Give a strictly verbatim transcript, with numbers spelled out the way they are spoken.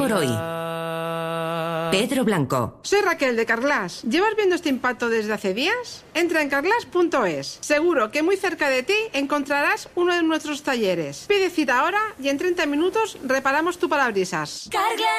por hoy. Pedro Blanco. Soy Raquel de Carglass. ¿Llevas viendo este impacto desde hace días? Entra en carglass punto es. Seguro que muy cerca de ti encontrarás uno de nuestros talleres. Pide cita ahora y en treinta minutos reparamos tu parabrisas. Carglass.